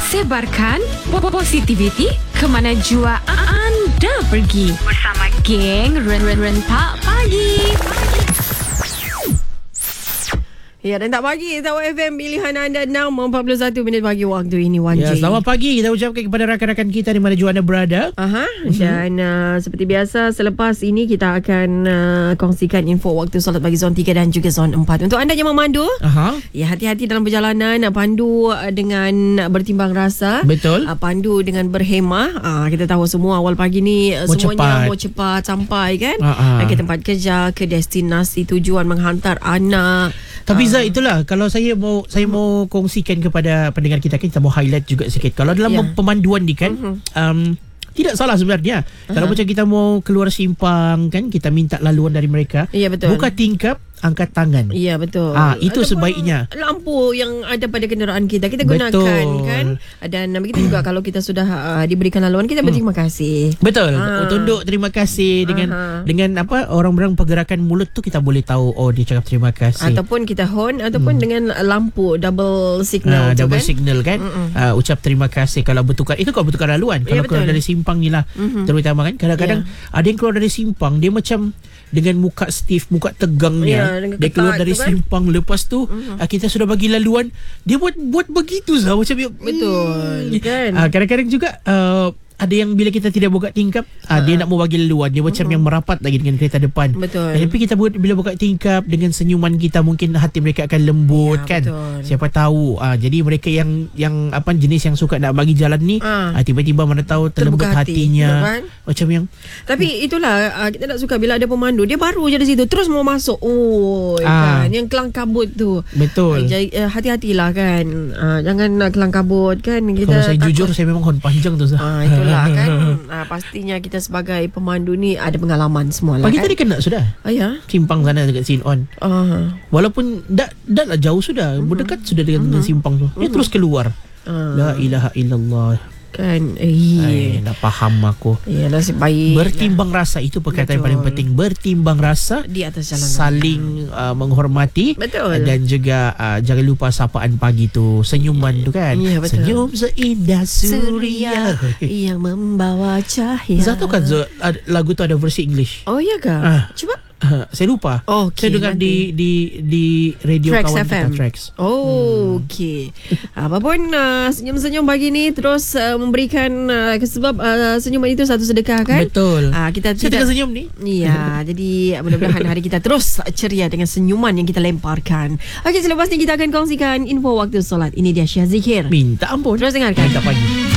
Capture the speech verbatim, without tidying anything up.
Sebarkan positivity ke mana jua anda pergi bersama geng Rentak Pagi. Ya, dan tak pagi Tahu F M pilihan anda enam empat puluh satu minit pagi waktu ini Wan Ya, J. selamat pagi kita ucapkan kepada rakan-rakan kita di mana jua anda berada. Aha, mm-hmm. Dan uh, seperti biasa selepas ini kita akan uh, kongsikan info waktu solat bagi zon tiga dan juga zon empat. Untuk anda yang memandu, Aha. ya hati-hati dalam perjalanan, pandu dengan bertimbang rasa. Betul. Uh, pandu dengan berhemah. Uh, kita tahu semua awal pagi ni uh, Mau semuanya cepat. mau cepat sampai kan Uh-huh. ke tempat kerja, ke destinasi tujuan, menghantar anak. Tapi Zah, itulah kalau saya mau saya mau kongsikan kepada pendengar kita, kita mau highlight juga sikit. Kalau dalam Ya. pemanduan ni kan, Mhm. um, tidak salah sebenarnya. Aha. Kalau macam kita mau keluar simpang kan, kita minta laluan dari mereka. Ya, betul. Buka tingkap, angkat tangan. Ya, betul. Ah, itu Ataupun sebaiknya. lampu yang ada pada kenderaan kita kita Betul. gunakan kan. Dan begitu juga kalau kita sudah uh, diberikan laluan, kita berterima kasih. Betul. Ah. Tunduk terima kasih dengan Aha. dengan apa orang-orang pergerakan mulut tu kita boleh tahu oh dia cakap terima kasih. Ataupun kita horn ataupun dengan lampu double Nah, signal tu double kan. signal kan, uh, ucap terima kasih kalau bertukar. Itu kalau bertukar laluan. Ya, Kalau keluar betul. dari simpang ni lah, Mhm. terutama kan kadang-kadang ada yang keluar dari simpang dia macam dengan muka stiff, muka tegang dia. Ya, dengan Dia keluar ketat dari tu kan. simpang, lepas tu uh, kita sudah bagi laluan, dia buat buat begitu Zah, macam dia, Betul, kan? Ah, kadang-kadang juga uh, ada yang bila kita tidak buka tingkap, uh, dia nak mau bagi laluan, dia macam yang merapat lagi dengan kereta depan. Betul. Tapi kita buat bila buka tingkap dengan senyuman kita, mungkin hati mereka akan lembut Ya, kan. betul. Siapa tahu. Ah, jadi mereka yang yang apa jenis yang suka nak bagi jalan ni, Ah. ah, tiba-tiba mana tahu terlembut Terbuka hati, hatinya. betul kan? Macam yang Tapi itulah uh, kita tak suka bila ada pemandu dia baru je di situ terus mau masuk. Oh, Ah. kan yang kelang kabut tu. betul. Jadi, uh, hati-hatilah kan. Uh, jangan uh, kelang kabut kan kita. Kalau saya takut. jujur saya memang horn panjang tu Zah. Ah, itulah kan. Ah, pastinya kita sebagai pemandu ni ada pengalaman semua lah Pagi kan. tadi kena sudah. Ah, ya. Simpang sana dekat Sin On. Ah. Walaupun dah dah lah jauh sudah, mm-hmm. berdekat sudah dengan, dengan simpang tu. Dia Mm-hmm. terus keluar. Ah. La ilaha illallah. Kan. Ay, Eh. dah faham aku. Ya, nasib baik. Bertimbang rasa itu perkataan yang Betul. paling penting. Bertimbang rasa, Di atas jalan saling uh, menghormati. Betul. Dan juga uh, jangan lupa sapaan pagi tu, senyuman tu kan. Ya, betul. Senyum seindah suria. yang membawa cahaya. Zah tahu kan Zah, ad- lagu tu ada versi English. Oh, ya ke? Ah. Cuba. Uh, saya lupa. Oh, saya okey, dengar nanti. di di di radio Tracks kawan F M. kita Tracks. Oh, okey. Apapun uh, senyum-senyum pagi ni terus uh, memberikan uh, sebab uh, senyuman itu satu sedekah kan? Betul. Ah, kita Saya tengah tidak senyum ni. Ya, jadi mudah-mudahan hari kita terus ceria dengan senyuman yang kita lemparkan. Okey, selepas ni kita akan kongsikan info waktu solat. Ini dia Syah Zikir. Minta ampun. Terus dengarkan. Minta pagi.